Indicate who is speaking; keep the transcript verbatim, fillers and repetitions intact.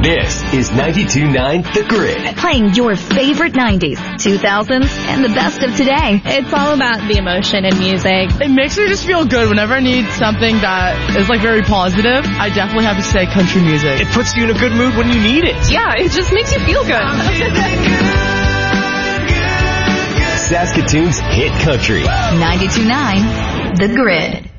Speaker 1: This is ninety-two point nine The Grid.
Speaker 2: Playing your favorite nineties, two thousands, and the best of today.
Speaker 3: It's all about the emotion in music.
Speaker 4: It makes me just feel good whenever I need something that is like very positive. I definitely have to say country music.
Speaker 1: It puts you in a good mood when you need it.
Speaker 3: Yeah, it just makes you feel good.
Speaker 1: Saskatoon's hit country.
Speaker 2: ninety-two point nine The Grid.